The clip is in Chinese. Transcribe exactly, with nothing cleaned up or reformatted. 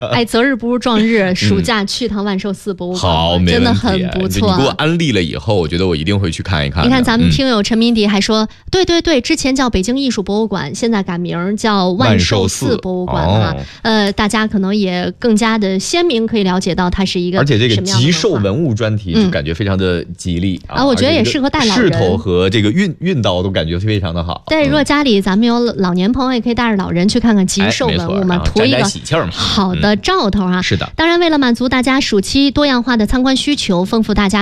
哎，择日不如撞日，暑假去趟万寿寺博物馆， 好， 真的很不错。 你给我安利了以后，我觉得我一定会去看一看。 你看咱们听友陈明迪还说，嗯、对对对，之前叫北京艺术博物馆，现在改名叫万寿寺博物馆啊。哦、呃，大家可能也更加的鲜明，可以了解到它是一个而且这个吉寿文物专题就感觉非常的吉利、嗯、啊， 我觉得也适合带老人。 势头和这个运运道都感觉非常的好。 对，如果家里咱们有老年朋友，也可以带着老人去看看吉寿文物嘛， 哎、 图一个好的兆头啊。 是的， 当然为了满足大家暑期多样化的参观需求，丰富大家